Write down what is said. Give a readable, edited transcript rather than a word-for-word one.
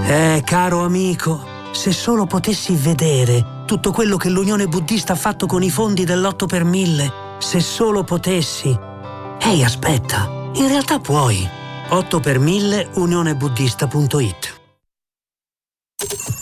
Caro amico, se solo potessi vedere tutto quello che l'Unione Buddista ha fatto con i fondi dell'8 per 1000, se solo potessi. Ehi, aspetta, in realtà puoi. 8 per 1000 unionebuddista.it